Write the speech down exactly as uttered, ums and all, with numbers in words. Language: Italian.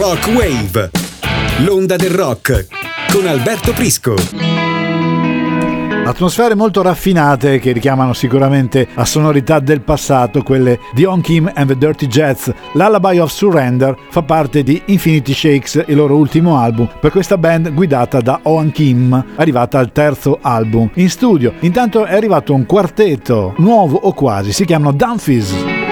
Rock Wave, l'onda del rock con Alberto Prisco. Atmosfere molto raffinate che richiamano sicuramente a sonorità del passato, quelle di On Kim and the Dirty Jets. Lullaby of Surrender fa parte di Infinity Shakes, il loro ultimo album, per questa band guidata da On Kim, arrivata al terzo album. In studio intanto è arrivato un quartetto nuovo o quasi, si chiamano Dumfries.